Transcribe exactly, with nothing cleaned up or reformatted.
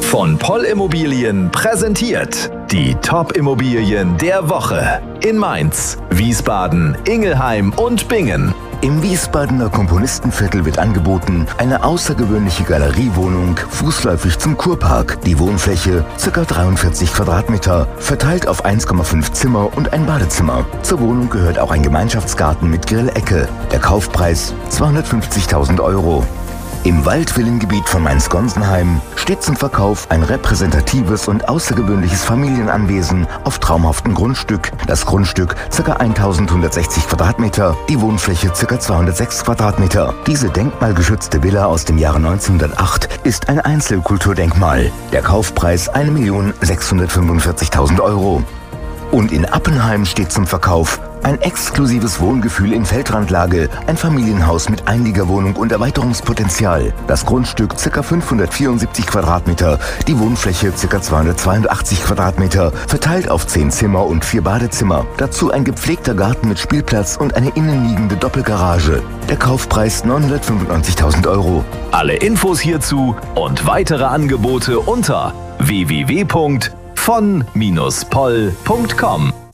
Von Poll Immobilien präsentiert die Top-Immobilien der Woche in Mainz, Wiesbaden, Ingelheim und Bingen. Im Wiesbadener Komponistenviertel wird angeboten eine außergewöhnliche Galeriewohnung fußläufig zum Kurpark. Die Wohnfläche ca. dreiundvierzig Quadratmeter, verteilt auf eins Komma fünf Zimmer und ein Badezimmer. Zur Wohnung gehört auch ein Gemeinschaftsgarten mit Grillecke. Der Kaufpreis zweihundertfünfzigtausend Euro. Im Waldvillengebiet von Mainz-Gonsenheim steht zum Verkauf ein repräsentatives und außergewöhnliches Familienanwesen auf traumhaftem Grundstück. Das Grundstück ca. eintausendhundertsechzig Quadratmeter, die Wohnfläche ca. zweihundertsechs Quadratmeter. Diese denkmalgeschützte Villa aus dem Jahre neunzehnhundertacht ist ein Einzelkulturdenkmal. Der Kaufpreis eine Million sechshundertfünfundvierzigtausend Euro. Und in Appenheim steht zum Verkauf ein exklusives Wohngefühl in Feldrandlage, ein Familienhaus mit Einliegerwohnung und Erweiterungspotenzial. Das Grundstück ca. fünfhundertvierundsiebzig Quadratmeter, die Wohnfläche ca. zweihundertzweiundachtzig Quadratmeter, verteilt auf zehn Zimmer und vier Badezimmer. Dazu ein gepflegter Garten mit Spielplatz und eine innenliegende Doppelgarage. Der Kaufpreis neunhundertfünfundneunzigtausend Euro. Alle Infos hierzu und weitere Angebote unter w w w punkt von Bindestrich poll punkt com.